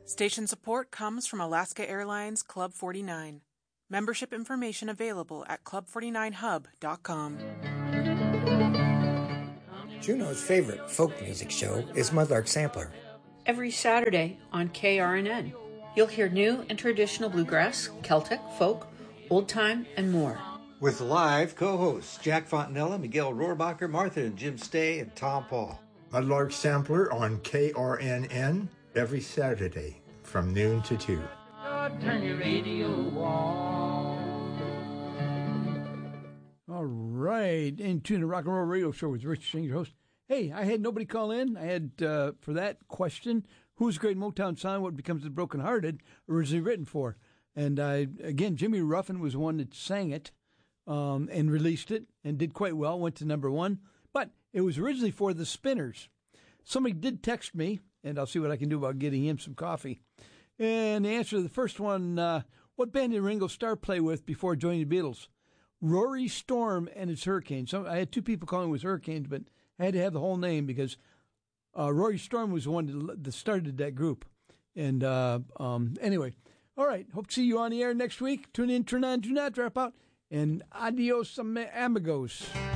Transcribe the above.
Station support comes from Alaska Airlines Club 49. Membership information available at club49hub.com. Juneau's favorite folk music show is Mudlark Sampler. Every Saturday on KRNN, you'll hear new and traditional bluegrass, Celtic, folk, old time, and more. With live co-hosts Jack Fontanella, Miguel Rohrbacher, Martha and Jim Stay, and Tom Paul. Mudlark Sampler on KRNN every Saturday from noon to 2. Turn your radio on. All right, in tune to Rock and Roll Radio Show with Rich Singh, your host. Hey, I had nobody call in. I had, for that question, who's great Motown song, What Becomes of the Broken Hearted, originally written for? And again, Jimmy Ruffin was the one that sang it and released it and did quite well, went to number 1. But it was originally for the Spinners. Somebody did text me, and I'll see what I can do about getting him some coffee. And the answer to the first one, what band did Ringo Starr play with before joining the Beatles? Rory Storm and his Hurricanes. I had 2 people calling with Hurricanes, but I had to have the whole name because Rory Storm was the one that started that group. And anyway, all right. Hope to see you on the air next week. Tune in, turn on, do not drop out. And adios, amigos.